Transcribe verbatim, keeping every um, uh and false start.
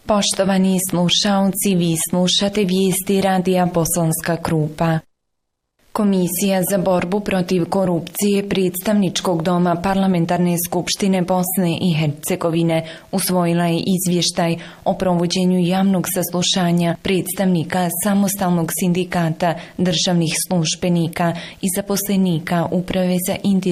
Poštovani slušaoci, vi slušate vijesti radija Bosanska Krupa. Komisija za borbu protiv korupcije Predstavničkog doma Parlamentarne skupštine Bosne i Hercegovine usvojila je izvještaj o provođenju javnog saslušanja predstavnika Samostalnog sindikata državnih službenika i zaposlenika Uprave za indirektne